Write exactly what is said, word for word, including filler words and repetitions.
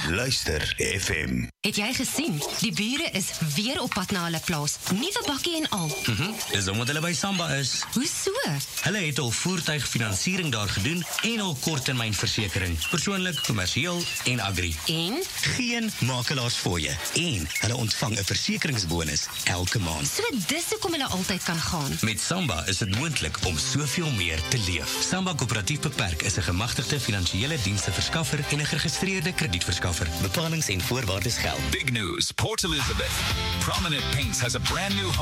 Luister F M. Het jy gesien? Die bure is weer op pad na hulle plaas. Nuwe bakkie en al. Mhm, dis omdat hulle by Samba is. Hoe so? Hulle het al voertuigfinansiering daar gedoen en al korttermynversekering. Persoonlik, kommersieel en agri. En? Geen makelaars voor je. En hulle ontvang 'n versekeringsbonus elke maand. So dis hoekom hulle altyd kan gaan. Met Samba is dit moontlik om soveel meer te leef. Samba Koöperatief Beperk is 'n gemagtigde finansiële dienste verskaffer en 'n geregistreerde kredietverskaffer. Bepalings en voorwaardes geld. Big news. Port Elizabeth. Prominent Paints has a brand new